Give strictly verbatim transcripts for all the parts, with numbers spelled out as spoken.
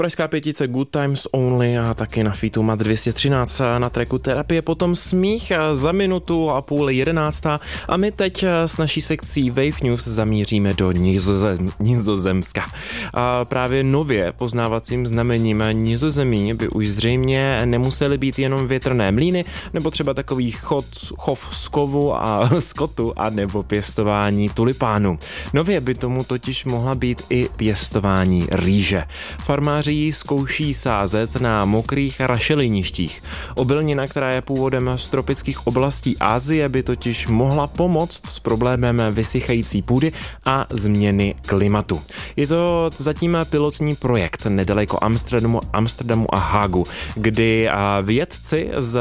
Pražská pětice Good Times Only a taky na featu Mat dvě stě třináct na tracku Terapie, potom Smích za minutu a půl jedenáctá a my teď s naší sekcí Wave News zamíříme do Nizozem, Nizozemska. A právě nově poznávacím znamením Nizozemí by už zřejmě nemusely být jenom větrné mlýny nebo třeba takový chod, chov skovu a skotu a nebo pěstování tulipánu. Nově by tomu totiž mohla být i pěstování rýže. Farmáři ji zkouší sázet na mokrých rašeliništích. Obilnina, která je původem z tropických oblastí Asie, by totiž mohla pomoct s problémem vysychající půdy a změny klimatu. Je to zatím pilotní projekt nedaleko Amsterdamu, Amsterdamu a Hagu, kdy vědci z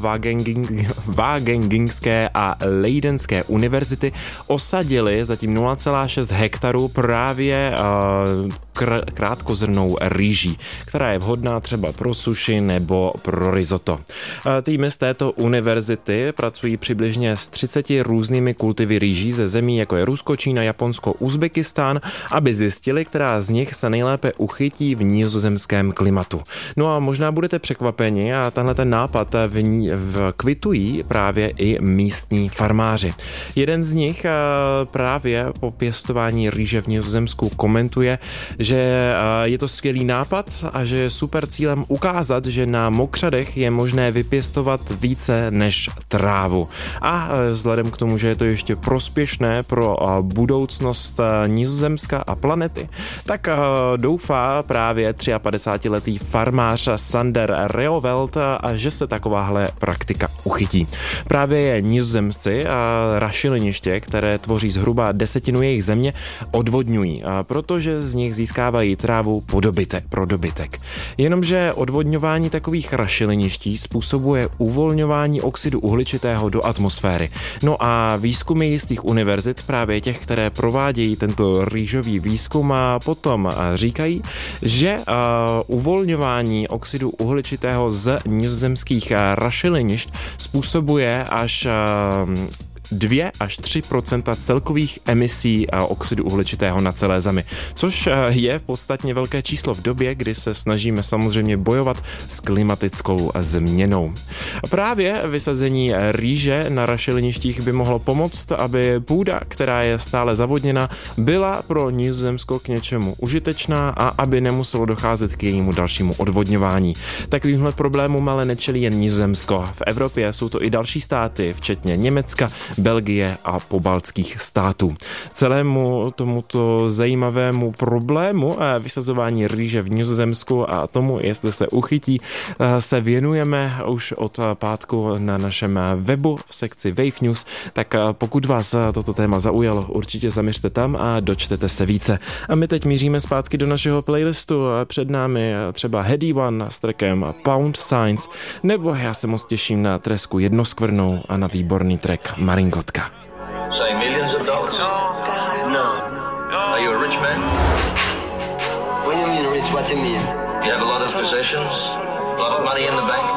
Wageningské a Leidenské univerzity osadili zatím nula celá šest hektarů právě kr- krátkozrnnou rýží, která je vhodná třeba pro suši nebo pro risotto. Týmy z této univerzity pracují přibližně s třiceti různými kultivy rýží ze zemí jako je Rusko, Čína, Japonsko, Uzbekistán, aby zjistili, která z nich se nejlépe uchytí v nizozemském klimatu. No a možná budete překvapeni a tenhle ten nápad v, ní, v kvitují právě i místní farmáři. Jeden z nich právě po pěstování rýže v Nizozemsku komentuje, že je to skvělý nápad a že je super cílem ukázat, že na mokřadech je možné vypěstovat více než trávu. A vzhledem k tomu, že je to ještě prospěšné pro budoucnost Nizozemska a planety, tak doufá právě padesátitříletý farmář Sander Reoveld, že se takováhle praktika uchytí. Právě je Nizozemci rašeliniště, které tvoří zhruba desetinu jejich země, odvodňují, protože z nich získávají trávu po dobytek, pro dobytek. Jenomže odvodňování takových rašeliniští způsobuje uvolňování oxidu uhličitého do atmosféry. No a výzkumy jistých univerzit, právě těch, které provádějí tento rýžový výzkum, a potom říkají, že uh, uvolňování oxidu uhličitého z nizozemských rašelinišť způsobuje až uh, dvě až tři procenta celkových emisí oxidu uhličitého na celé zemi, což je podstatně velké číslo v době, kdy se snažíme samozřejmě bojovat s klimatickou změnou. Právě vysazení rýže na rašeliništích by mohlo pomoct, aby půda, která je stále zavodněna, byla pro Nizozemsko k něčemu užitečná a aby nemuselo docházet k jejímu dalšímu odvodňování. Takovýmhle problémům ale nečelí jen Nizozemsko. V Evropě jsou to i další státy, včetně Německa, Belgie a pobaltských států. Celému tomuto zajímavému problému vysazování rýže v Nizozemsku a tomu, jestli se uchytí, se věnujeme už od pátku na našem webu v sekci Wave News, tak pokud vás toto téma zaujalo, určitě zaměřte tam a dočtete se více. A my teď míříme zpátky do našeho playlistu. Před námi třeba Heady One s trackem Pound Signs, nebo já se moc těším na tresku Jednoskvrnou a na výborný track Maringotka. Say millions of dollars? No. Are you a rich man? What do you mean rich? What do you mean? You have a lot of possessions? A lot of money in the bank?